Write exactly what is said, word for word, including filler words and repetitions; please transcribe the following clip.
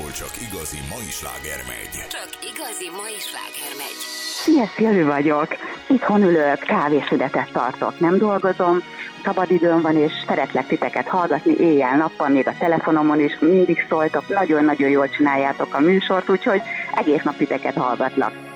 ahol csak igazi mai sláger megy. Csak igazi mai sláger megy. Szia, Szilvi vagyok. Itthon ülök, kávésüdetet tartok, nem dolgozom, szabadidőm van, és szeretlek titeket hallgatni éjjel-nappal, még a telefonomon is mindig szóltok, nagyon-nagyon jól csináljátok a műsort, úgyhogy egész nap titeket hallgatlak.